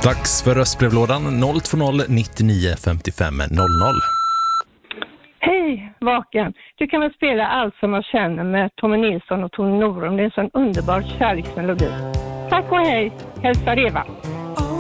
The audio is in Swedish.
Dags för röstbrevlådan 020 99 55 00. Hej, Vaken. Du kan väl spela Allt som jag känner med Tommy Nilsson och Tony Norum. Det är en sån underbar kärleksmelodi. Tack och hej. Hälsa Eva.